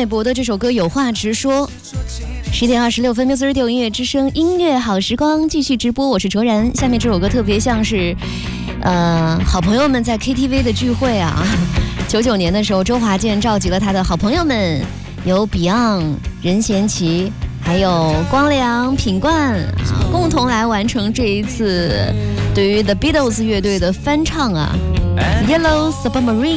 美博的这首歌有话直说。10点26分 Music Radio 音乐之声音乐好时光继续直播，我是卓然。下面这首歌特别像是好朋友们在 KTV 的聚会啊。99年的时候，周华健召集了他的好朋友们，有 Beyond、任贤齐还有光良、品冠共同来完成这一次对于 The Beatles 乐队的翻唱啊， Yellow Submarine。